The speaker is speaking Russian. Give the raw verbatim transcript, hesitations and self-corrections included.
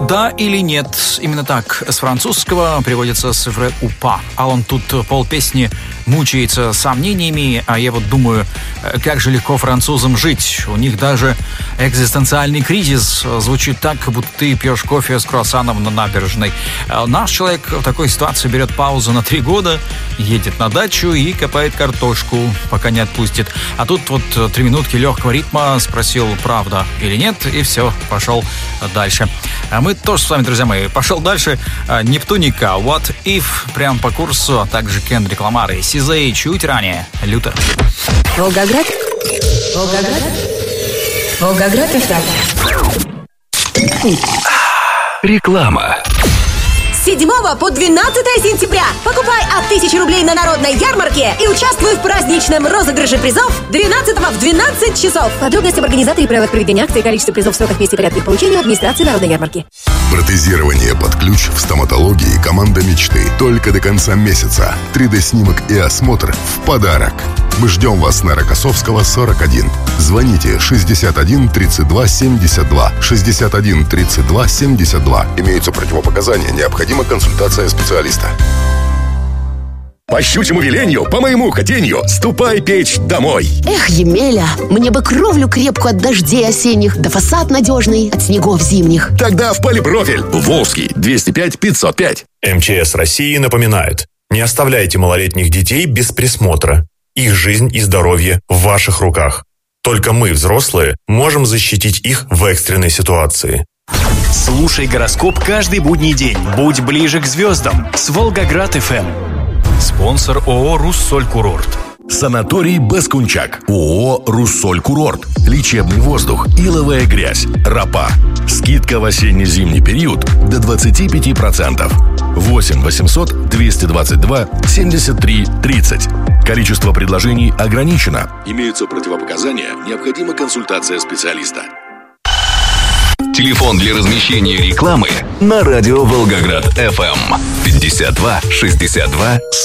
Да или нет? Именно так с французского приводится с vrai ou pas. А он тут полпесни мучается сомнениями, а я вот думаю, как же легко французам жить. У них даже экзистенциальный кризис звучит так, как будто ты пьешь кофе с круассаном на набережной. Наш человек в такой ситуации берет паузу на три года, едет на дачу и копает картошку, пока не отпустит. А тут вот три минутки легкого ритма, спросил, правда или нет, и все, пошел дальше. А мы тоже с вами, друзья мои, пошел дальше. Нептуника, What If, прям по курсу, а также Кендрик Ламар и Сизей чуть ранее. Лютер. Волгоград. Волгоград. Волгоград эф эм. Реклама. С седьмого по двенадцатое сентября покупай от тысячи рублей на народной ярмарке и участвуй в праздничном розыгрыше призов двенадцатого в двенадцать часов. Подробности об организаторе и правилах проведения акции, количество призов, сроках, месте и порядке их получения в администрации народной ярмарки. Протезирование под ключ в стоматологии команда мечты. Только до конца месяца. три дэ-снимок и осмотр в подарок. Мы ждем вас на Рокоссовского, сорок один. Звоните шестьдесят один тридцать два семьдесят два. шестьдесят один тридцать два семьдесят два. Имеются противопоказания. Необходима консультация специалиста. По щучьему велению, по моему хотению, ступай печь домой. Эх, Емеля, мне бы кровлю крепкую от дождей осенних, да фасад надежный от снегов зимних. Тогда в Полипрофиль. Волжский, двести пять пятьсот пять. эм че эс России напоминает: не оставляйте малолетних детей без присмотра. Их жизнь и здоровье в ваших руках. Только мы, взрослые, можем защитить их в экстренной ситуации. Слушай гороскоп каждый будний день. Будь ближе к звездам с Волгоград эф эм. Спонсор ООО «Руссоль Курорт». Санаторий Бескунчак. ООО «Руссоль Курорт». Лечебный воздух, иловая грязь, ропа. Скидка в осенне-зимний период до двадцать пять процентов. восемь восемьсот двести двадцать два семьдесят три тридцать. Количество предложений ограничено. Имеются противопоказания. Необходима консультация специалиста. Телефон для размещения рекламы на радио Волгоград эф эм пятьдесят два шестьдесят два